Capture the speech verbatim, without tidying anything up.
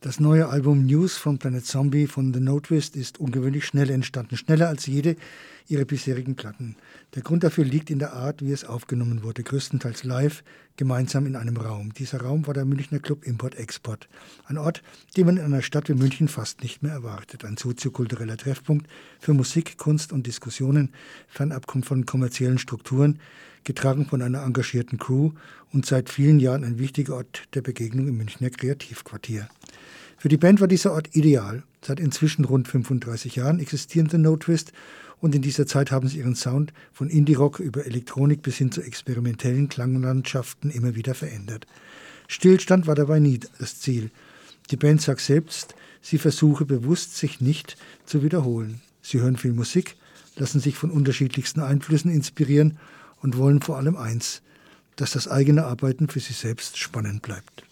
Das neue Album News from Planet Zombie von The Notewist ist ungewöhnlich schnell entstanden, schneller als jede ihrer bisherigen Platten. Der Grund dafür liegt in der Art, wie es aufgenommen wurde, größtenteils live, gemeinsam in einem Raum. Dieser Raum war der Münchner Club Import-Export, ein Ort, den man in einer Stadt wie München fast nicht mehr erwartet. Ein soziokultureller Treffpunkt für Musik, Kunst und Diskussionen, fernab von kommerziellen Strukturen, getragen von einer engagierten Crew und seit vielen Jahren ein wichtiger Ort der Begegnung im Münchner Kreativquartier. Für die Band war dieser Ort ideal. Seit inzwischen rund fünfunddreißig Jahren existieren The Notewist und in dieser Zeit haben sie ihren Sound von Indie-Rock über Elektronik bis hin zu experimentellen Klanglandschaften immer wieder verändert. Stillstand war dabei nie das Ziel. Die Band sagt selbst, sie versuche bewusst, sich nicht zu wiederholen. Sie hören viel Musik, lassen sich von unterschiedlichsten Einflüssen inspirieren und wollen vor allem eins, dass das eigene Arbeiten für sie selbst spannend bleibt.